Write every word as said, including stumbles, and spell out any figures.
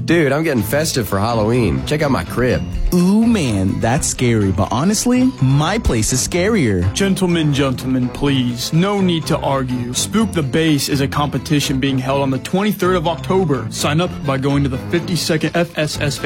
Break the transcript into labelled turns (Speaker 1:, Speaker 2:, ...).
Speaker 1: Dude, I'm getting festive for Halloween. Check out my crib.
Speaker 2: Ooh, man, that's scary. But honestly, my place is scarier.
Speaker 3: Gentlemen, gentlemen, please. No need to argue. Spook the Base is a competition being held on the twenty-third of October. Sign up by going to the fifty-second F S S